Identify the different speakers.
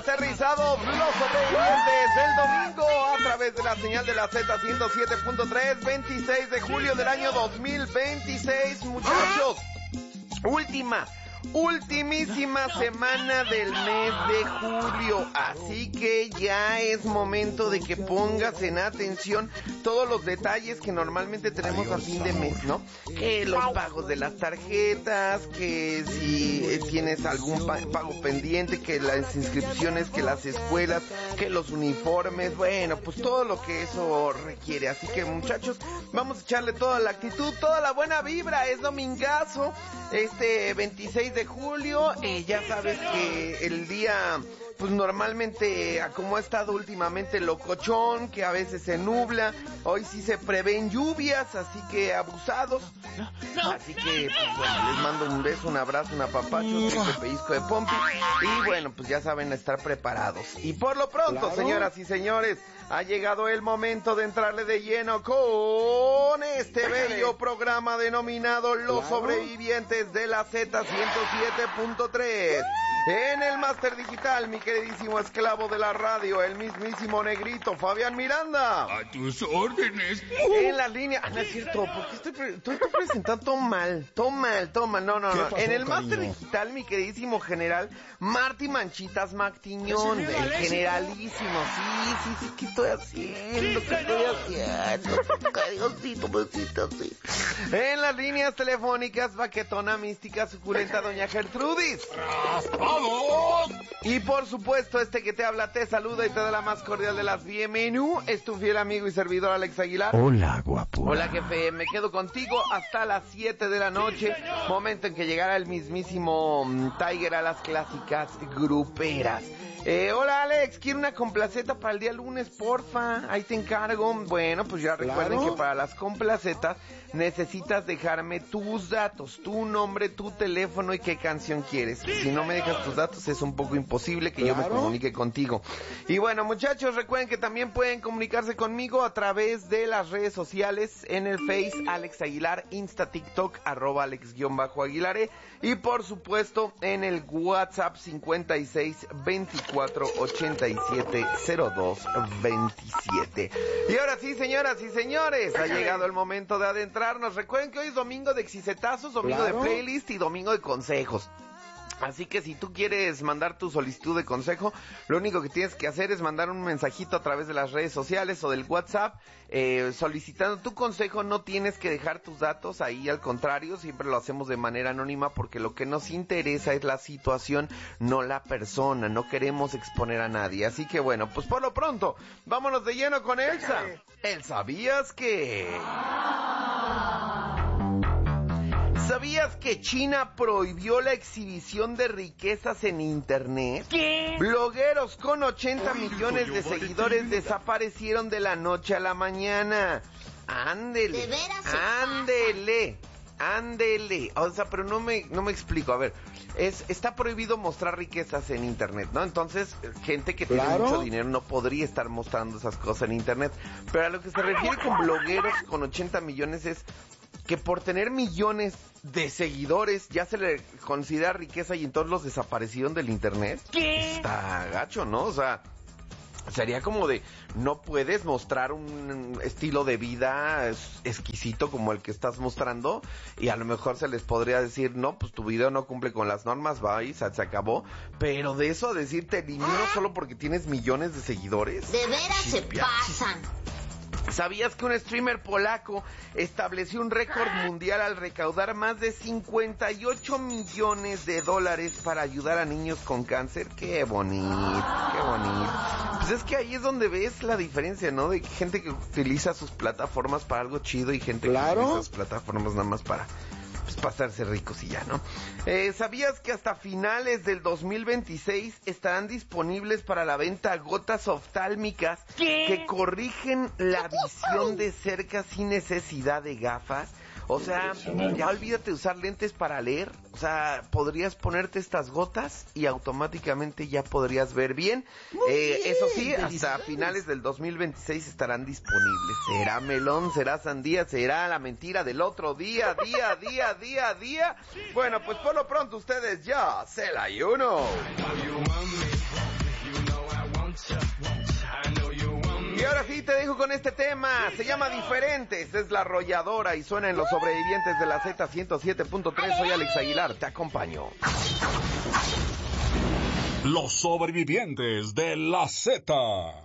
Speaker 1: aterrizados los sobrevivientes del domingo a través de la señal de la Z 107.3, 26 de julio del año 2026, muchachos. Ultimísima semana del mes de julio, así que ya es momento de que pongas en atención todos los detalles que normalmente tenemos a fin de mes, ¿no? Que los pagos de las tarjetas, que si tienes algún pago pendiente, que las inscripciones, que las escuelas, que los uniformes, bueno, pues todo lo que eso requiere. Así que, muchachos, vamos a echarle toda la actitud, toda la buena vibra. Es domingazo, 26 de julio, ya sabes que el día, pues normalmente, como ha estado últimamente locochón, que a veces se nubla, hoy sí se prevén lluvias, así que abusados. Así que, pues bueno, les mando un beso, un abrazo, un apapacho, un pellizco de pompi, y bueno, pues ya saben estar preparados. Y por lo pronto, señoras y señores, ha llegado el momento de entrarle de lleno con este bello programa denominado Los Sobrevivientes de la Z 107.3. En el máster digital, mi queridísimo esclavo de la radio, el mismísimo negrito, Fabián Miranda.
Speaker 2: A tus órdenes.
Speaker 1: En la línea, no es cierto, porque estoy presentando todo mal, no. En el máster digital, mi queridísimo general, Marty Manchitas Mactiñón, el generalísimo, sí, ¿qué estoy haciendo? Diosito, besito, sí. En las líneas telefónicas, baquetona, mística, suculenta, doña Gertrudis. Y por supuesto, que te habla, te saluda y te da la más cordial de las bienvenidas, es tu fiel amigo y servidor Alex Aguilar.
Speaker 3: Hola, guapo.
Speaker 1: Hola, jefe, me quedo contigo hasta las 7 de la noche, momento en que llegará el mismísimo Tiger a las clásicas gruperas. Hola Alex, quiero una complaceta para el día lunes, porfa, ahí te encargo. Bueno, pues ya recuerden que para las complacetas necesitas dejarme tus datos, tu nombre, tu teléfono y qué canción quieres. Si no me dejas tus datos es un poco imposible que yo me comunique contigo. Y bueno, muchachos, recuerden que también pueden comunicarse conmigo a través de las redes sociales, en el Face Alex Aguilar, Insta, TikTok, @Alex_Aguilar, y por supuesto en el WhatsApp 5624870227. Y ahora sí, señoras y señores, ha llegado el momento de adentrarnos. Recuerden que hoy es domingo de exicetazos, domingo de playlist y domingo de consejos. Así que si tú quieres mandar tu solicitud de consejo, lo único que tienes que hacer es mandar un mensajito a través de las redes sociales o del WhatsApp, solicitando tu consejo. No tienes que dejar tus datos ahí, al contrario, siempre lo hacemos de manera anónima porque lo que nos interesa es la situación, no la persona. No queremos exponer a nadie. Así que bueno, pues por lo pronto, vámonos de lleno con Elsa. ¿Sabías que? ¿Sabías que China prohibió la exhibición de riquezas en internet?
Speaker 3: ¿Qué?
Speaker 1: Blogueros con 80 millones de seguidores desaparecieron de la noche a la mañana. Ándele.
Speaker 4: ¿De veras?
Speaker 1: Ándele. O sea, pero no me explico. A ver, está prohibido mostrar riquezas en internet, ¿no? Entonces, gente que tiene mucho dinero no podría estar mostrando esas cosas en internet. Pero a lo que se refiere con blogueros con 80 millones es que por tener millones de seguidores ya se le considera riqueza y entonces los desaparecieron del internet.
Speaker 3: ¿Qué?
Speaker 1: Está gacho, ¿no? O sea, sería como de, no puedes mostrar un estilo de vida exquisito como el que estás mostrando, y a lo mejor se les podría decir, no, pues tu video no cumple con las normas, va y se acabó. Pero de eso a decir te elimino solo porque tienes millones de seguidores.
Speaker 4: De veras se pasan.
Speaker 1: ¿Sabías que un streamer polaco estableció un récord mundial al recaudar más de 58 millones de dólares para ayudar a niños con cáncer? ¡Qué bonito! Pues es que ahí es donde ves la diferencia, ¿no? De gente que utiliza sus plataformas para algo chido y gente que utiliza sus plataformas nada más para hacerse ricos y ya, ¿no? ¿Sabías que hasta finales del 2026 estarán disponibles para la venta gotas oftálmicas que corrigen la visión de cerca sin necesidad de gafas? O sea, ya olvídate de usar lentes para leer. O sea, podrías ponerte estas gotas y automáticamente ya podrías ver bien. Eso sí, hasta finales del 2026 estarán disponibles. ¿Será melón? ¿Será sandía? ¿Será la mentira del otro día? Día. Bueno, pues por lo pronto ustedes ya se la uno. ahora sí te dejo con este tema. Se llama Diferentes. Es La Arrolladora y suena en Los Sobrevivientes de la Z107.3. Soy Alex Aguilar, te acompaño.
Speaker 2: Los Sobrevivientes de la Z.